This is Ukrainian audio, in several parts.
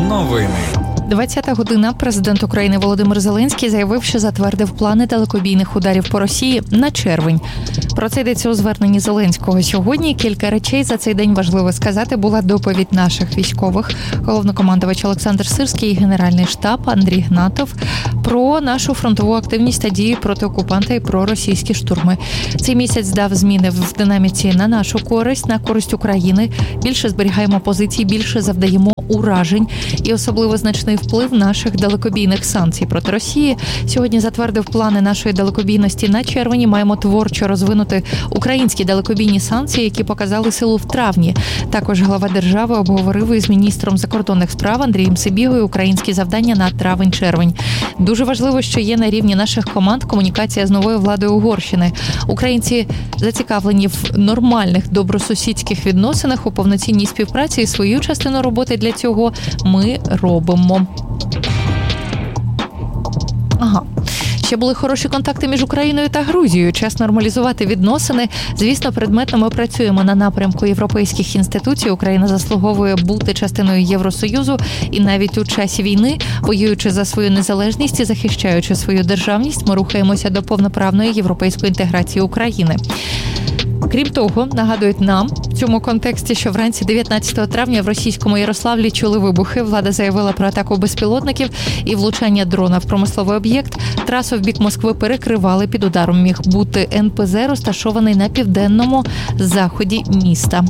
Новини. 20-та година. Президент України Володимир Зеленський заявив, що затвердив плани далекобійних ударів по Росії на червень. Про це йдеться у зверненні Зеленського сьогодні. Кілька речей за цей день важливо сказати. Була доповідь наших військових, головнокомандувач Олександр Сирський і Генеральний штаб Андрій Гнатов про нашу фронтову активність та дії проти окупанта і про російські штурми. Цей місяць дав зміни в динаміці на нашу користь, на користь України. Більше зберігаємо позиції, більше завдаємо уражень і особливо значний вплив наших далекобійних санкцій проти Росії. Сьогодні затвердив плани нашої далекобійності на червні. Маємо творчо розвинути українські далекобійні санкції, які показали силу в травні. Також глава держави обговорив із міністром закордонних справ Андрієм Сибігою українські завдання на травень-червень. Дуже важливо, що є на рівні наших команд комунікація з новою владою Угорщини. Українці зацікавлені в нормальних добросусідських відносинах, у повноцінній співпраці, і свою частину роботи для цього ми робимо. Ще були хороші контакти між Україною та Грузією. Час нормалізувати відносини. Звісно, предметно ми працюємо на напрямку європейських інституцій. Україна заслуговує бути частиною Євросоюзу і навіть у часі війни, воюючи за свою незалежність і захищаючи свою державність, ми рухаємося до повноправної європейської інтеграції України. Крім того, нагадують нам в цьому контексті, що вранці 19 травня в російському Ярославлі чули вибухи. Влада заявила про атаку безпілотників і влучання дрона в промисловий об'єкт. Трасу в бік Москви перекривали. Під ударом міг бути НПЗ, розташований на південному заході міста.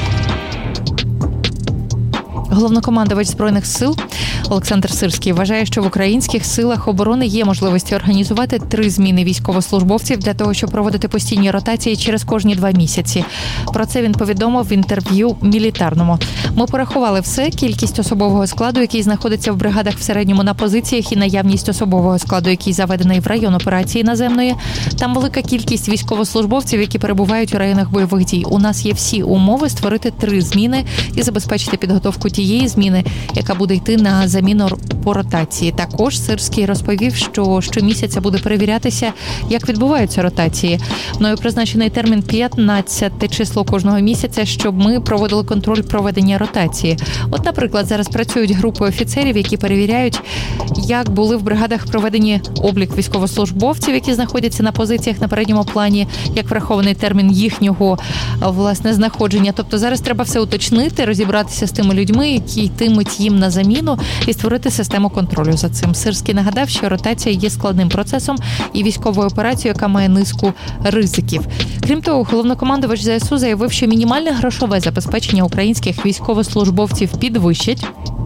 Головнокомандувач Збройних сил Олександр Сирський вважає, що в українських силах оборони є можливості організувати 3 зміни військовослужбовців для того, щоб проводити постійні ротації через кожні 2 місяці. Про це він повідомив в інтерв'ю «Мілітарному». Ми порахували все, кількість особового складу, який знаходиться в бригадах в середньому на позиціях, і наявність особового складу, який заведений в район операції наземної. Там велика кількість військовослужбовців, які перебувають у районах бойових дій. У нас є всі умови створити 3 зміни і забезпечити підготовку тієї зміни, яка буде йти на заміну по ротації. Також Сирський розповів, що щомісяця буде перевірятися, як відбуваються ротації. Мною призначений термін 15 число кожного місяця, щоб ми проводили контроль проведення ротації. От, наприклад, зараз працюють групи офіцерів, які перевіряють, як були в бригадах проведені облік військовослужбовців, які знаходяться на позиціях на передньому плані, як врахований термін їхнього, власне, знаходження. Тобто зараз треба все уточнити, розібратися з тими людьми, які йтимуть їм на заміну, і створити систему контролю за цим. Сирський нагадав, що ротація є складним процесом і військовою операцією, яка має низку ризиків. Крім того, головнокомандувач ЗСУ заявив, що мінімальне грошове забезпечення українських військовослужбовців підвищать,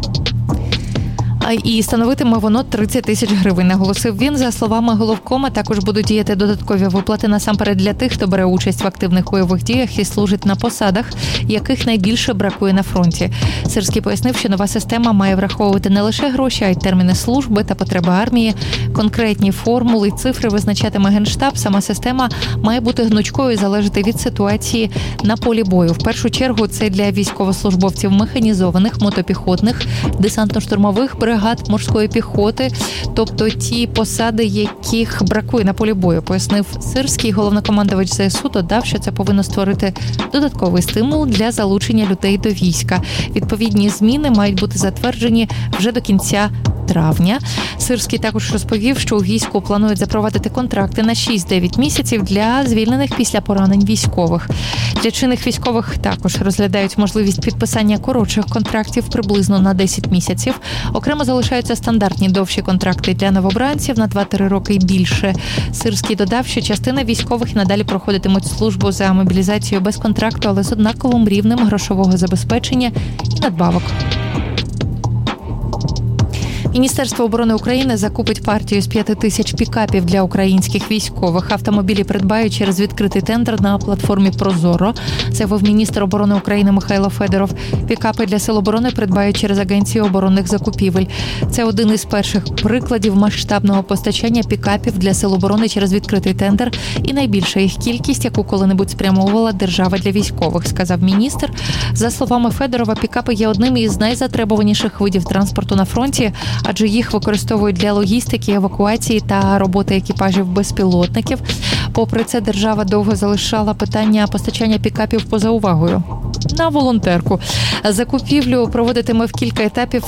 і становитиме воно 30 тисяч гривень, наголосив він. За словами головкома, також будуть діяти додаткові виплати насамперед для тих, хто бере участь в активних бойових діях і служить на посадах, яких найбільше бракує на фронті. Сирський пояснив, що нова система має враховувати не лише гроші, а й терміни служби та потреби армії. Конкретні формули і цифри визначатиме Генштаб. Сама система має бути гнучкою і залежати від ситуації на полі бою. В першу чергу це для військовослужбовців механізованих, мотопіхотних, десантно-штурмових бригад, морської піхоти, тобто ті посади, яких бракує на полі бою, пояснив Сирський. Головнокомандувач ЗСУ додав, що це повинно створити додатковий стимул для залучення людей до війська. Відповідні зміни мають бути затверджені вже до кінця травня. Сирський також розповів, що у війську планують запровадити контракти на 6-9 місяців для звільнених після поранень військових. Для чинних військових також розглядають можливість підписання коротших контрактів приблизно на 10 місяців. Окремо залишаються стандартні довші контракти для новобранців на 2-3 роки і більше. Сирський додав, що частина військових надалі проходитимуть службу за мобілізацією без контракту, але з однаковим рівнем грошового забезпечення і надбавок. Міністерство оборони України закупить партію з 5 тисяч пікапів для українських військових. Автомобілі придбають через відкритий тендер на платформі «Прозоро», заявив міністр оборони України Михайло Федоров. Пікапи для сил оборони придбають через Агенцію оборонних закупівель. Це один із перших прикладів масштабного постачання пікапів для сил оборони через відкритий тендер і найбільша їх кількість, яку коли-небудь спрямовувала держава для військових, сказав міністр. За словами Федорова, пікапи є одним із найзатребуваніших видів транспорту на фронті, адже їх використовують для логістики, евакуації та роботи екіпажів безпілотників. Попри це, держава довго залишала питання постачання пікапів поза увагою. На волонтерку. Закупівлю проводитиме в кілька етапів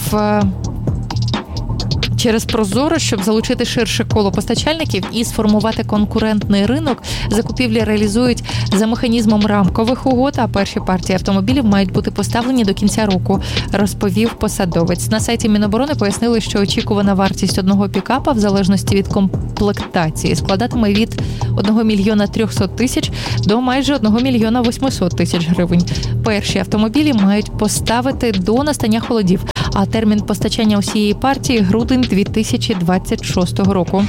через ProZorro, щоб залучити ширше коло постачальників і сформувати конкурентний ринок. Закупівлі реалізують за механізмом рамкових угод, а перші партії автомобілів мають бути поставлені до кінця року, розповів посадовець. На сайті Міноборони пояснили, що очікувана вартість одного пікапа в залежності від комплектації складатиме від 1 мільйона 300 тисяч до майже 1 мільйона 800 тисяч гривень. Перші автомобілі мають поставити до настання холодів, а термін постачання усієї партії – грудень 2026 року.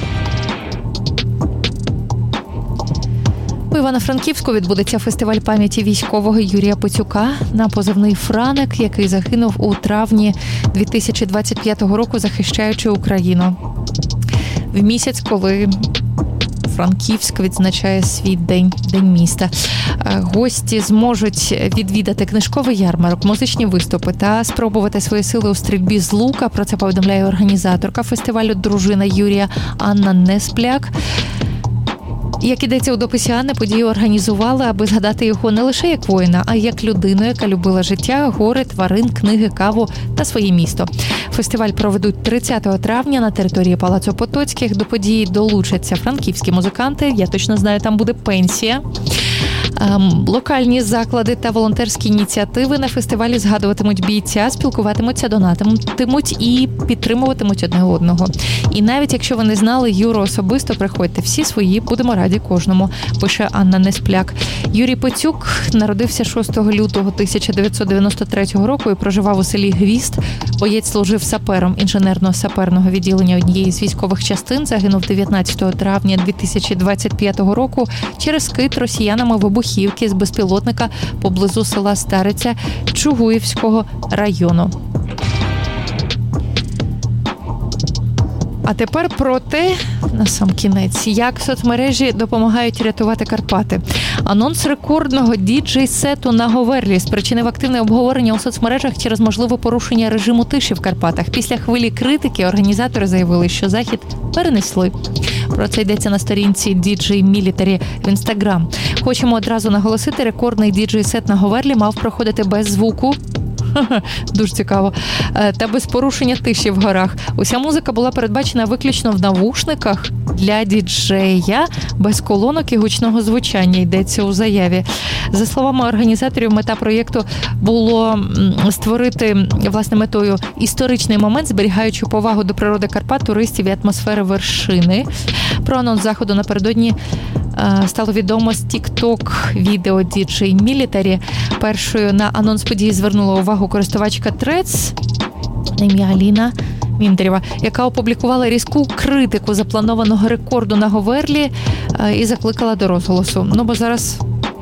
У Івано-Франківську відбудеться фестиваль пам'яті військового Юрія Пицюка на позивний «Франик», який загинув у травні 2025 року, захищаючи Україну. В місяць, коли Франківськ відзначає свій день міста. Гості зможуть відвідати книжковий ярмарок, музичні виступи та спробувати свої сили у стрільбі з лука. Про це повідомляє організаторка фестивалю дружина Юрія Анна Неспляк. Як ідеться у дописі Анни, подію організували, аби згадати його не лише як воїна, а й як людину, яка любила життя, гори, тварин, книги, каву та своє місто. Фестиваль проведуть 30 травня на території Палацу Потоцьких. До події долучаться франківські музиканти. Я точно знаю, там буде пенсія. Локальні заклади та волонтерські ініціативи на фестивалі згадуватимуть бійця, спілкуватимуться, донатимуть і підтримуватимуть одне одного. І навіть якщо ви не знали Юру особисто, приходьте, всі свої, будемо раді кожному, пише Анна Неспляк. Юрій Пицюк народився 6 лютого 1993 року і проживав у селі Гвізд. Боєць служив сапером інженерно-саперного відділення однієї з військових частин, загинув 19 травня 2025 року через скид росіянами вибухівки з безпілотника поблизу села Стариця Чугуївського району. А тепер про те, на сам кінець, як соцмережі допомагають рятувати Карпати. Анонс рекордного діджей-сету на Говерлі спричинив активне обговорення у соцмережах через можливе порушення режиму тиші в Карпатах. Після хвилі критики організатори заявили, що захід перенесли. Про це йдеться на сторінці DJ Military в Instagram. Хочемо одразу наголосити, рекордний діджей-сет на Говерлі мав проходити без звуку. Дуже цікаво. Та без порушення тиші в горах. Уся музика була передбачена виключно в навушниках для діджея, без колонок і гучного звучання, йдеться у заяві. За словами організаторів, мета проєкту було створити, власне, метою історичний момент, зберігаючи повагу до природи Карпат, туристів і атмосфери вершини. Про анонс заходу напередодні стало відомо з TikTok-відео DJ Military. Першою на анонс події звернула увагу користувачка Threads на ім'я Аліна Міндарєва, яка опублікувала різку критику запланованого рекорду на Говерлі і закликала до розголосу. Бо зараз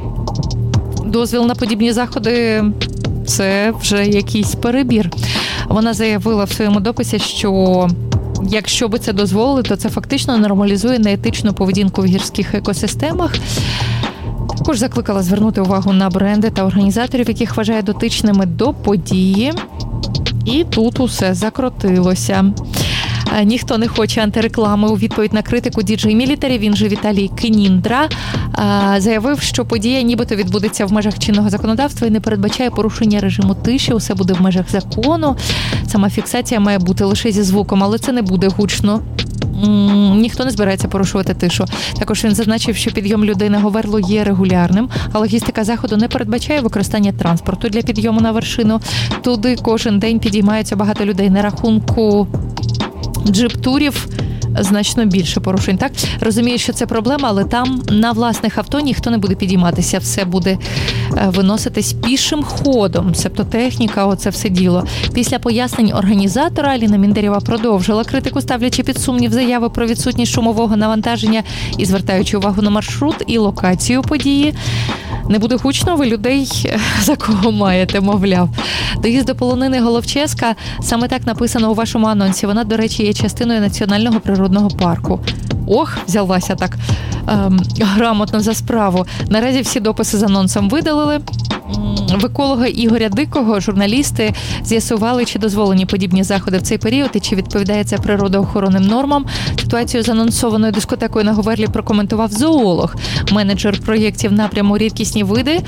дозвіл на подібні заходи – це вже якийсь перебір. Вона заявила в своєму дописі, що якщо би це дозволили, то це фактично нормалізує неетичну поведінку в гірських екосистемах. Також закликала звернути увагу на бренди та організаторів, яких вважає дотичними до події. І тут усе закрутилося. Ніхто не хоче антиреклами. У відповідь на критику DJ Military, він же Віталій Кеніндра, заявив, що подія нібито відбудеться в межах чинного законодавства і не передбачає порушення режиму тиші. Усе буде в межах закону. Сама фіксація має бути лише зі звуком, але це не буде гучно. Ніхто не збирається порушувати тишу. Також він зазначив, що підйом людей на Говерлу є регулярним, а логістика заходу не передбачає використання транспорту для підйому на вершину. Туди кожен день підіймаються багато людей. На рахунку джип-турів значно більше порушень. Так, розумію, що це проблема, але там на власних авто ніхто не буде підійматися. Все буде виноситись пішим ходом. Себто техніка, оце все діло. Після пояснень організатора Аліна Міндарєва продовжила критику, ставлячи під сумнів заяви про відсутність шумового навантаження і звертаючи увагу на маршрут і локацію події. Не буде гучно, ви людей за кого маєте, мовляв. Доїзд до полонини Головческа, саме так написано у вашому анонсі. Вона, до речі, є частиною Національного природного парку. Ох, взялася так грамотно за справу. Наразі всі дописи з анонсом видали. видалили. В еколога Ігоря Дикого журналісти з'ясували, чи дозволені подібні заходи в цей період і чи відповідає це природоохоронним нормам. Ситуацію з анонсованою дискотекою на Говерлі прокоментував зоолог, менеджер проєктів напряму «Рідкісні види»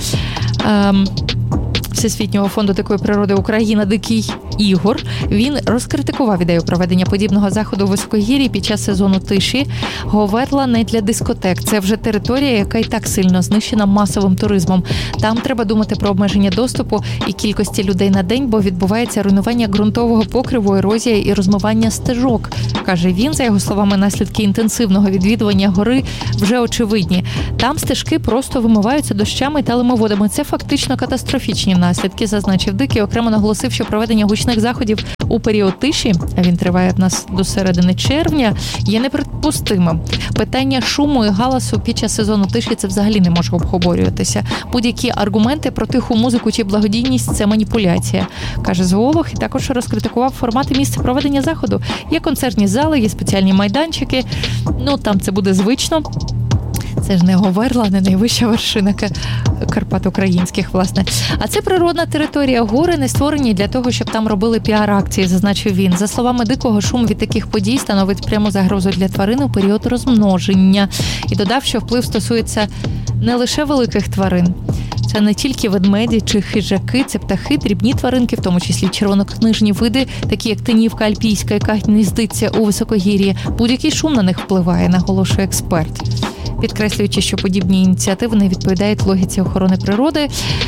Всесвітнього фонду дикої природи Україна «Дикий Ігор». Він розкритикував ідею проведення подібного заходу у Високогір'ї під час сезону тиші. Говерла не для дискотек. Це вже територія, яка і так сильно знищена масовим туризмом. Там треба думати про обмеження доступу і кількості людей на день, бо відбувається руйнування ґрунтового покриву, ерозія і розмивання стежок. Каже він, за його словами, наслідки інтенсивного відвідування гори вже очевидні. Там стежки просто вимиваються дощами та лимоводами. Це фактично катастрофічні наслідки, зазначив Дикий. Окремо наголосив, що проведення гучних заходів у період тиші, а він триває в нас до середини червня, є неприпустимим. Питання шуму і галасу під час сезону тиші – це взагалі не може обговорюватися. Будь-які аргументи про тиху музику чи благодійність – це маніпуляція, каже зоолог, і також розкритикував формати місця проведення заходу. Є концертні зали, є спеціальні майданчики, там це буде звично. Це ж не Говерла, не найвища вершина Карпат українських, власне. А це природна територія. Гори не створені для того, щоб там робили піар-акції, зазначив він. За словами Дикого, шум від таких подій становить пряму загрозу для тварин у період розмноження. І додав, що вплив стосується не лише великих тварин. Це не тільки ведмеді чи хижаки, це птахи, дрібні тваринки, в тому числі червонокнижні види, такі як тинівка альпійська, яка гніздиться у Високогір'ї. Будь-який шум на них впливає, наголошує експерт. Підкреслюючи, що подібні ініціативи не відповідають логіці охорони природи,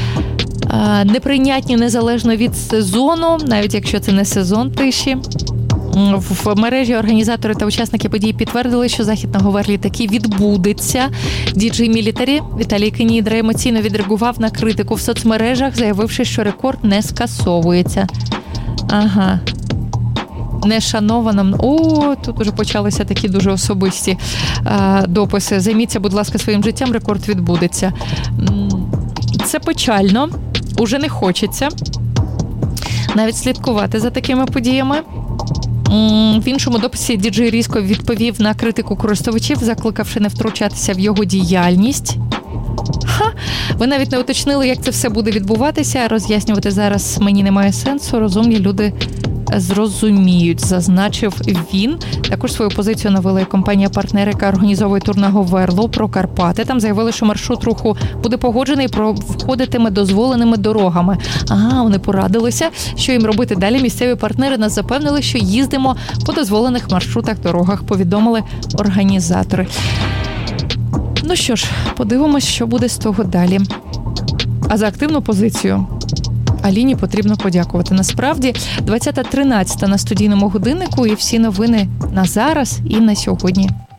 неприйнятні незалежно від сезону, навіть якщо це не сезон тиші. В мережі організатори та учасники подій підтвердили, що захід на Говерлі таки відбудеться. Діджей Мілітарі Віталій Кенідра емоційно відреагував на критику в соцмережах, заявивши, що рекорд не скасовується. Нешанованим. Тут уже почалися такі дуже особисті дописи. Займіться, будь ласка, своїм життям, рекорд відбудеться. Це печально, уже не хочеться навіть слідкувати за такими подіями. В іншому дописі діджей різко відповів на критику користувачів, закликавши не втручатися в його діяльність. Ви навіть не уточнили, як це все буде відбуватися. Роз'яснювати зараз мені немає сенсу. Розумні люди зрозуміють, зазначив він. Також свою позицію навела і компанія-партнер, яка організовує тур на Говерлу про Карпати. Там заявили, що маршрут руху буде погоджений і проходитиме дозволеними дорогами. Вони порадилися, що їм робити далі. Місцеві партнери нас запевнили, що їздимо по дозволених маршрутах, дорогах, повідомили організатори. Ну що ж, подивимось, що буде з того далі. А за активну позицію Аліні потрібно подякувати. Насправді, 20:13 на студійному годиннику і всі новини на зараз і на сьогодні.